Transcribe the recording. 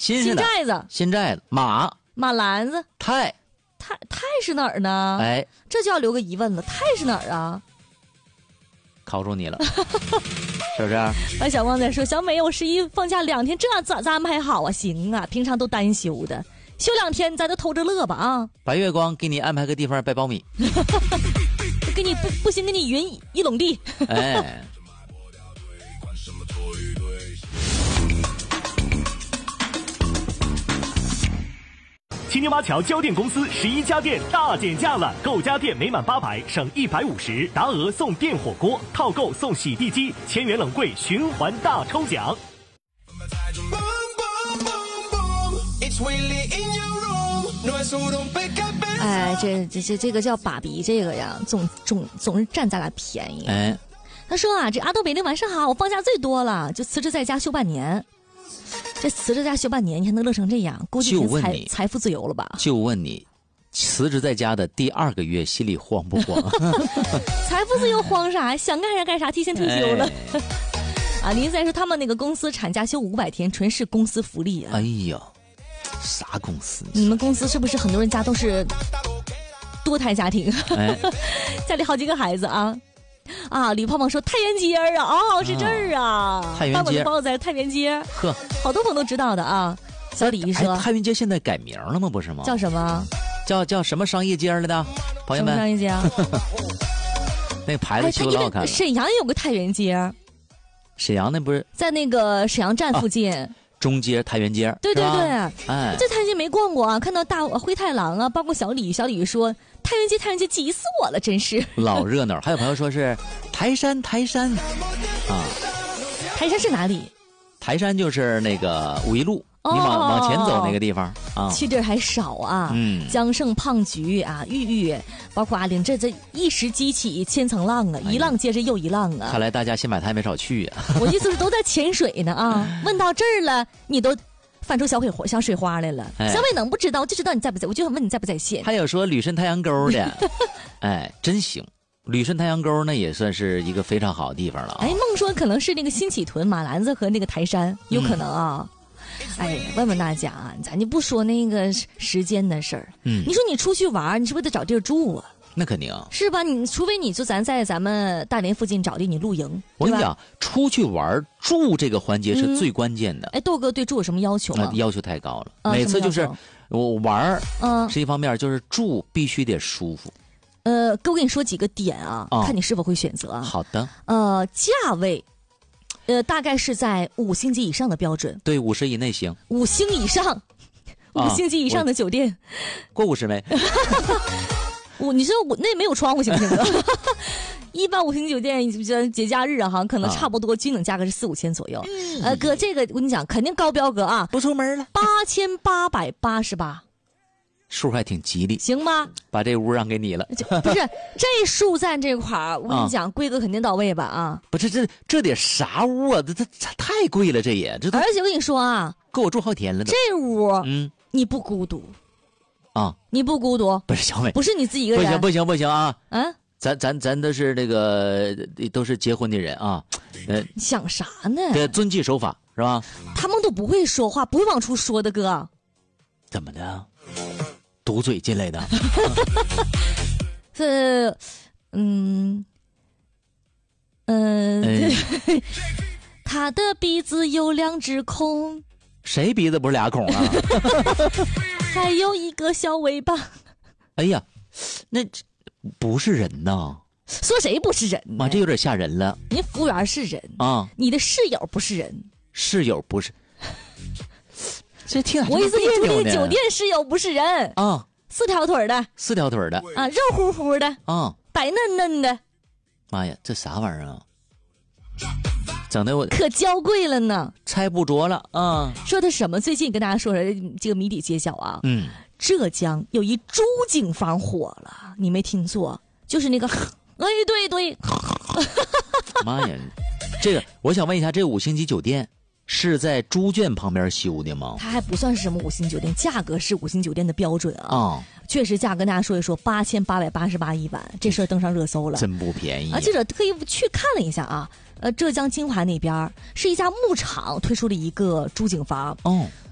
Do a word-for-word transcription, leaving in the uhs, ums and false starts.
新鲜的新寨子， 新寨子，马马兰子， 泰泰泰是哪儿呢？ 哎， 这就要留个疑问了，泰是哪儿啊？ 考住你了，是不是？ 把小光仔说，小美，我十一放假两天，这咋咋安排好啊？行啊，平常都单休的，休两天咱就偷着乐吧啊！ 白月光给你安排个地方掰苞米， 给你不不行，给你匀一垄地。 哎。 青牛马桥交电公司十一家电大减价了，购家电每满八百省一百五十，达额送电火锅，套购送洗地机，千元冷柜循环大抽奖。 哎，这这这这个叫爸比，这个呀，总总总是占咱俩便宜。 哎， 他说啊，这阿豆北京晚上好，我放假最多了，就辞职在家休半年。这辞职在家休半年，你还能乐成这样？估计是财财富自由了吧？ 就问你，辞职在家的第二个月，心里慌不慌？ 财富自由慌啥？想干啥干啥，提前退休了。哎、啊，林赛说他们那个公司产假休五百天，纯是公司福利啊！ 哎呀，啥公司？ 你们公司是不是很多人家都是多胎家庭？哎、家里好几个孩子啊？啊，李胖胖说太原街啊，哦，是这儿啊， 太原街， 包在太原街， 呵， 好多朋友都知道的啊。小李说， 哎、太原街现在改名了吗？不是吗？ 叫什么？ 叫叫什么商业街来的？朋友们， 什么商业街啊？ 那个牌子修得好看了。 沈阳也有个太原街， 沈阳那不是在那个沈阳站附近。啊中街太原街， 对对对， 哎， 这太原街没逛过啊，看到大灰太狼啊，包括小李，小李说太原街太原街急死我了，真是老热闹。还有朋友说是台山台山啊， 台山是哪里？ 台山就是那个五一路，哦、你往往前走那个地方啊， 去地儿还少啊。嗯，江盛胖菊啊，玉玉，包括阿玲，这这一时激起千层浪啊，一浪接着又一浪啊。 看来大家新买台没少去啊。 我意思是都在潜水呢啊，问到这儿了，你都翻出小水花小水花来了。哎、小伟能不知道？我就知道你在不在，我就想问你在不在线。 还有说旅顺太阳沟的，哎，真行。旅顺太阳沟呢也算是一个非常好的地方了、啊。 哎，梦说可能是那个新起屯、马兰子和那个台山，有可能啊。嗯、哎，问问大家啊，咱就不说那个时间的事儿。嗯，你说你出去玩，你是不是得找地儿住啊？ 那肯定是吧？你除非你就咱在咱们大连附近找地你露营。 我跟你讲，出去玩住这个环节是最关键的。 嗯、哎，豆哥对住有什么要求吗？ 呃、要求太高了， 呃、 每次就是我玩，嗯，是一方面，就是住必须得舒服。 呃，哥，我跟你说几个点啊，哦、看你是否会选择。 好的。 呃，价位，呃，大概是在五星级以上的标准。 对，五十以内行。 五星以上，五星级以上的酒店。 过五十没？ 我你说我那没有窗户行不行？一般五星酒店节假日啊，哈，可能差不多均等价格是四五千左右。嗯、呃，哥，这个我跟你讲，肯定高标哥啊， 不出门了。 八千八百八十八。 数还挺吉利， 行吗？ 把这屋让给你了。 不是这数赞这块儿，我跟你讲，规格肯定到位吧？啊， 不是这这得啥屋啊？这这太贵了，这也这。 而且我跟你说啊， 够我住好几天了都。 这屋，嗯，你不孤独啊？ 你不孤独？ 不是小美， 不是你自己一个人。 不行不行不行啊！ 嗯， 咱咱咱都是那个都是结婚的人啊， 呃，想啥呢？ 得遵纪守法是吧？ 他们都不会说话，不会往出说的哥。 怎么的？堵嘴进来的， 这，嗯，嗯、呃，哎、他的鼻子有两只孔， 谁鼻子不是俩孔啊？ 还有一个小尾巴。 哎呀，那不是人呐！ 说谁不是人？ 妈，这有点吓人了。 人服务员是人啊， 你的室友不是人， 室友不是。这听我意思，你住那个酒店室友不是人啊， 四条腿的， 四条腿的啊，肉乎乎的啊， 白嫩嫩的。 妈呀，这啥玩意儿啊？整的我可娇贵了呢， 猜不着了啊！ 说的什么？最近跟大家说说这个谜底揭晓啊！ 嗯， 浙江有一朱景房火了，你没听错，就是那个，哎，对对。 妈呀，这个我想问一下，这五星级酒店是在猪圈旁边修的吗？ 它还不算是什么五星酒店，价格是五星酒店的标准啊。 哦， 确实，价格跟大家说一说，八千八百八十八一晚，这事儿登上热搜了， 真不便宜啊！记者特意去看了一下啊，呃，浙江金华那边是一家牧场推出了一个朱景房。 哦。